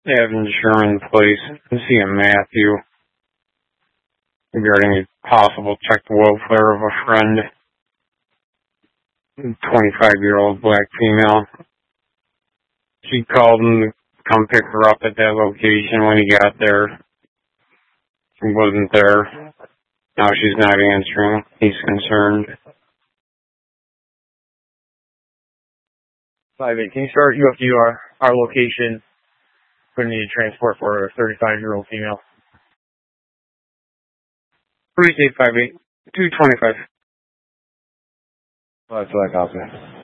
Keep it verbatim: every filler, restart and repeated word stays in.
Evans Sherman Place, C M Matthew, regarding a possible check the welfare of a friend, twenty-five-year-old black female. She called him to come pick her up at that location. When he got there, he wasn't there. Now she's not answering. He's concerned. five eight, can you start U F D R, our location, going to need transport for a thirty-five-year-old female? Police eight five eight, two twenty-five. Oh, that's what I copy.